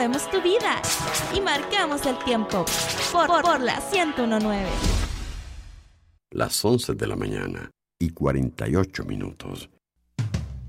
movemos tu vida y marcamos el tiempo por la 101.9. Las 11 de la mañana y 48 minutos.